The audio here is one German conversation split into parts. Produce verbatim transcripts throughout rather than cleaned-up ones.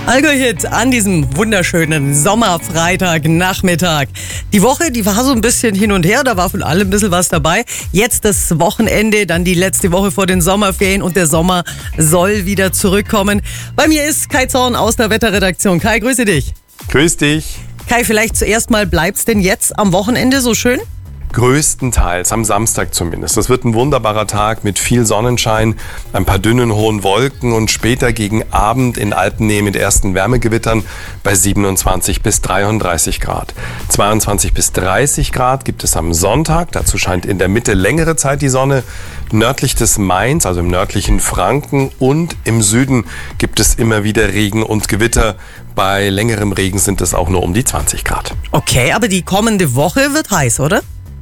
Allgäu-Hit an diesem wunderschönen Sommerfreitagnachmittag. Die Woche, die war so ein bisschen hin und her, da war von allem ein bisschen was dabei. Jetzt das Wochenende, dann die letzte Woche vor den Sommerferien und der Sommer soll wieder zurückkommen. Bei mir ist Kai Zorn aus der Wetterredaktion. Kai, grüße dich. Grüß dich. Kai, vielleicht zuerst mal, bleibt's denn jetzt am Wochenende so schön? Größtenteils, am Samstag zumindest. Das wird ein wunderbarer Tag mit viel Sonnenschein, ein paar dünnen hohen Wolken und später gegen Abend in Alpennähe mit ersten Wärmegewittern bei siebenundzwanzig bis dreiunddreißig Grad. zweiundzwanzig bis dreißig Grad gibt es am Sonntag. Dazu scheint in der Mitte längere Zeit die Sonne. Nördlich des Mains, also im nördlichen Franken und im Süden gibt es immer wieder Regen und Gewitter. Bei längerem Regen sind es auch nur um die zwanzig Grad. Okay, aber die kommende Woche wird heiß, oder?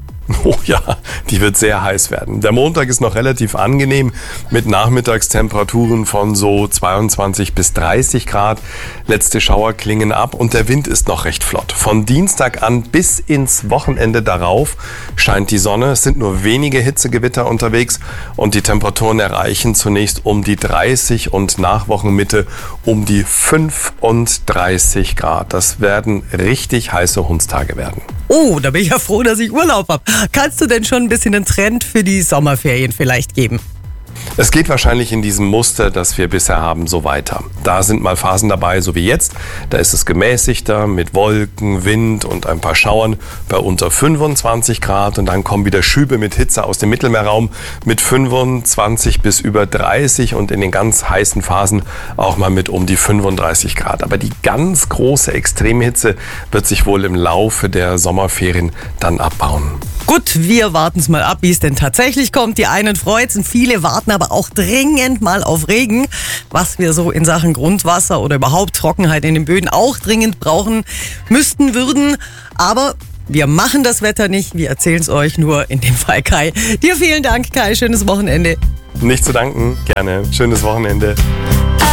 Oh ja, die wird sehr heiß werden. Der Montag ist noch relativ angenehm mit Nachmittagstemperaturen von so zweiundzwanzig bis dreißig Grad. Letzte Schauer klingen ab und der Wind ist noch recht flott. Von Dienstag an bis ins Wochenende darauf scheint die Sonne. Es sind nur wenige Hitzegewitter unterwegs und die Temperaturen erreichen zunächst um die dreißig und nach Wochenmitte um die fünfunddreißig Grad. Das werden richtig heiße Hundstage werden. Oh, da bin ich ja froh, dass ich Urlaub habe. Kannst du denn schon ein bisschen einen Trend für die Sommerferien vielleicht geben? Es geht wahrscheinlich in diesem Muster, das wir bisher haben, so weiter. Da sind mal Phasen dabei, so wie jetzt. Da ist es gemäßigter mit Wolken, Wind und ein paar Schauern bei unter fünfundzwanzig Grad. Und dann kommen wieder Schübe mit Hitze aus dem Mittelmeerraum mit fünfundzwanzig bis über dreißig und in den ganz heißen Phasen auch mal mit um die fünfunddreißig Grad. Aber die ganz große Extremhitze wird sich wohl im Laufe der Sommerferien dann abbauen. Gut, wir warten es mal ab, wie es denn tatsächlich kommt. Die einen freut's und viele warten aber auch dringend mal auf Regen, was wir so in Sachen Grundwasser oder überhaupt Trockenheit in den Böden auch dringend brauchen müssten, würden. Aber wir machen das Wetter nicht, wir erzählen es euch nur, in dem Fall Kai. Dir vielen Dank, Kai, schönes Wochenende. Nicht zu danken, gerne. Schönes Wochenende.